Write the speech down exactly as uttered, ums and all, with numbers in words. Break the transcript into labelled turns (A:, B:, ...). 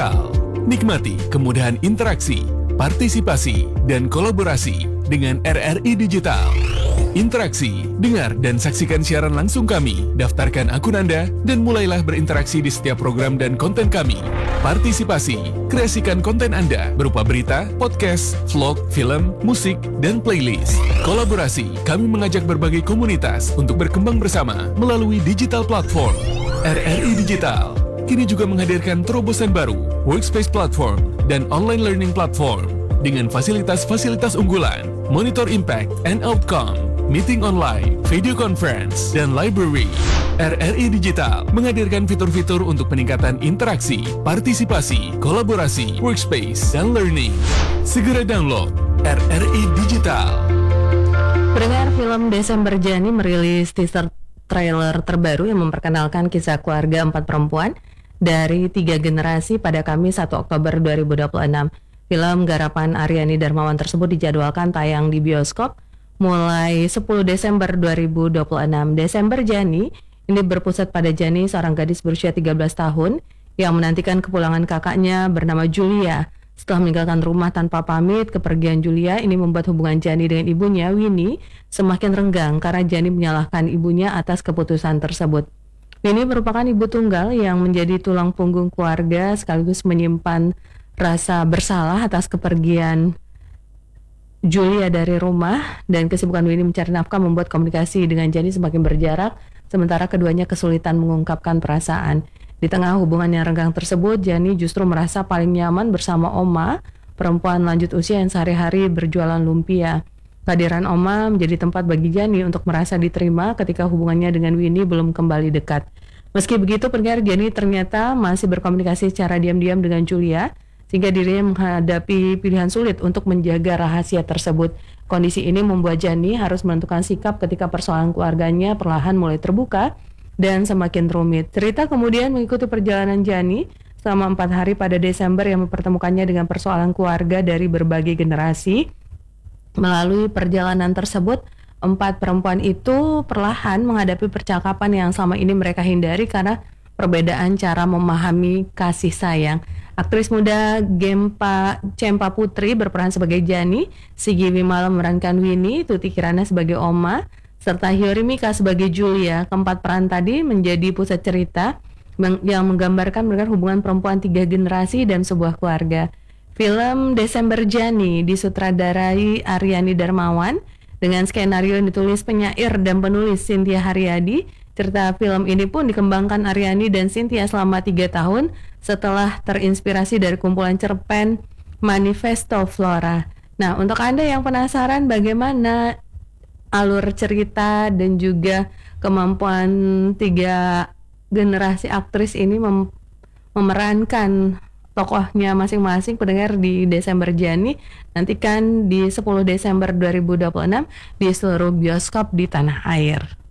A: Digital. Nikmati kemudahan interaksi, partisipasi, dan kolaborasi dengan R R I Digital. Interaksi, dengar dan saksikan siaran langsung kami, daftarkan akun Anda, dan mulailah berinteraksi di setiap program dan konten kami. Partisipasi, kreasikan konten Anda berupa berita, podcast, vlog, film, musik, dan playlist. Kolaborasi, kami mengajak berbagai komunitas untuk berkembang bersama melalui digital platform. R R I Digital kini juga menghadirkan terobosan baru, workspace platform, dan online learning platform dengan fasilitas-fasilitas unggulan, monitor impact and outcome, meeting online, video conference, dan library. R R I Digital menghadirkan fitur-fitur untuk peningkatan interaksi, partisipasi, kolaborasi, workspace, dan learning. Segera download R R I Digital.
B: Pendengar, film Desember Jani merilis teaser trailer terbaru yang memperkenalkan kisah keluarga empat perempuan dari tiga generasi pada Kamis satu Oktober dua ribu dua puluh enam. Film garapan Aryani Darmawan tersebut dijadwalkan tayang di bioskop mulai sepuluh Desember dua ribu dua puluh enam. Desember Jani ini berpusat pada Jani, seorang gadis berusia tiga belas tahun yang menantikan kepulangan kakaknya bernama Julia. Setelah meninggalkan rumah tanpa pamit, kepergian Julia ini membuat hubungan Jani dengan ibunya, Winnie, semakin renggang karena Jani menyalahkan ibunya atas keputusan tersebut. Winnie merupakan ibu tunggal yang menjadi tulang punggung keluarga sekaligus menyimpan rasa bersalah atas kepergian Julia dari rumah, dan kesibukan Winnie mencari nafkah membuat komunikasi dengan Jani semakin berjarak, sementara keduanya kesulitan mengungkapkan perasaan. Di tengah hubungan yang renggang tersebut, Jani justru merasa paling nyaman bersama Oma, perempuan lanjut usia yang sehari-hari berjualan lumpia. Kehadiran Oma menjadi tempat bagi Jani untuk merasa diterima ketika hubungannya dengan Winnie belum kembali dekat. Meski begitu, pendengar, Jani ternyata masih berkomunikasi secara diam-diam dengan Julia, sehingga dirinya menghadapi pilihan sulit untuk menjaga rahasia tersebut. Kondisi ini membuat Jani harus menentukan sikap ketika persoalan keluarganya perlahan mulai terbuka dan semakin rumit. Cerita kemudian mengikuti perjalanan Jani selama empat hari pada Desember yang mempertemukannya dengan persoalan keluarga dari berbagai generasi. Melalui perjalanan tersebut, empat perempuan itu perlahan menghadapi percakapan yang selama ini mereka hindari karena perbedaan cara memahami kasih sayang. Aktris muda Gempa Cempa Putri berperan sebagai Jani, Sigi Wimala memerankan Winnie, Tuti Kirana sebagai Oma, serta Hyori Mika sebagai Julia. Keempat peran tadi menjadi pusat cerita yang menggambarkan mereka hubungan perempuan tiga generasi dan sebuah keluarga. Film Desember Jani disutradarai Aryani Darmawan dengan skenario yang ditulis penyair dan penulis Cynthia Haryadi. Cerita film ini pun dikembangkan Aryani dan Cynthia selama tiga tahun setelah terinspirasi dari kumpulan cerpen Manifesto Flora. Nah, untuk Anda yang penasaran bagaimana alur cerita dan juga kemampuan tiga generasi aktris ini mem- memerankan tokohnya masing-masing, pendengar, di Desember Jani, nantikan di sepuluh Desember dua ribu dua puluh enam di seluruh bioskop di tanah air.